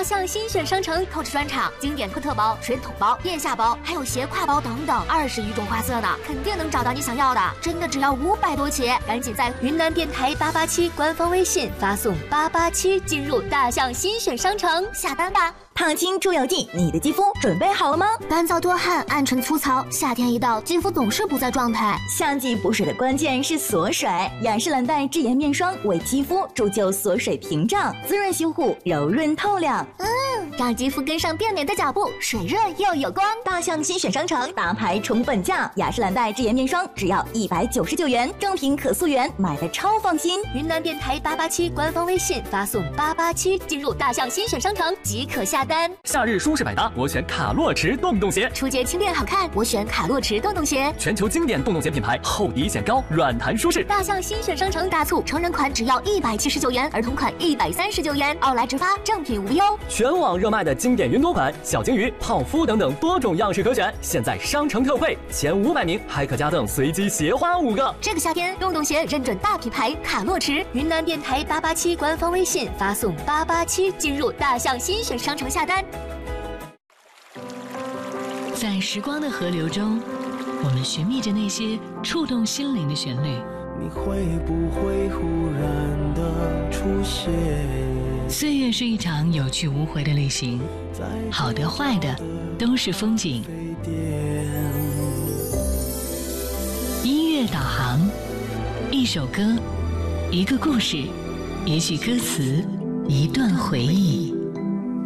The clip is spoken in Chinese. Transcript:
大象新选商城 Coach 专场，经典特包、水桶包、腋下包，还有斜挎包等等，20余种花色呢，肯定能找到你想要的。真的只要500多起，赶紧在云南电台887官方微信发送887进入大象新选商城下单吧。 烫青出油剂，你的肌肤准备好了吗？ 干燥多汗、暗沉粗糙，夏天一到，肌肤总是不在状态。 夏季补水的关键是锁水，雅诗兰黛智妍面霜为肌肤铸就锁水屏障，滋润修护，柔润透亮。 让肌肤跟上变美的脚步，水润又有光。 大象新选商城大牌重本价，雅诗兰黛智妍面霜只要199元，正品可溯源，买的超放心。 云南电台887官方微信发送887进入大象新选商城即可下单。 夏日舒适百搭，我选卡洛驰洞洞鞋。 出街轻便好看，我选卡洛驰洞洞鞋。 全球经典洞洞鞋品牌，厚底显高，软弹舒适。 大象新选商城大促，成人款只要179元，儿童款139元，奥莱直发，正品无忧。 全网热卖的经典云朵款、小金鱼、泡芙等等多种样式可选，现在商城特惠，前500名还可加赠随机鞋花5个。 这个夏天，洞洞鞋认准大品牌卡洛驰。云南电台887官方微信发送887进入大象新选商城下单。 在时光的河流中，我们寻觅着那些触动心灵的旋律。 你会不会忽然的出现？ 岁月是一场有去无回的旅行，好的坏的都是风景。音乐导航，一首歌，一个故事，也许歌词，一段回忆。